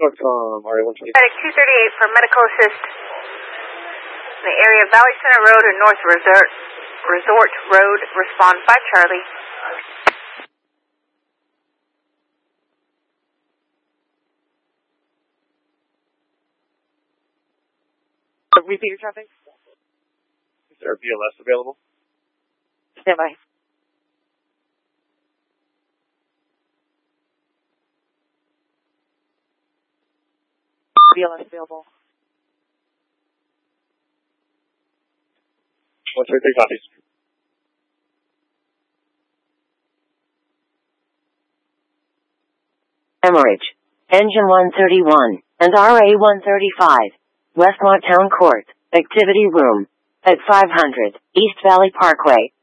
Northcom, RA-120. Static 238 for medical assist in the area of Valley Center Road and North Resort Road. Respond by Charlie. Repeat your traffic. Is there a BLS available? Stand by. BLS available. 133 copies. Hemorrhage. Engine 131 and RA-135. Westmont Town Court, Activity Room, at 500 East Valley Parkway.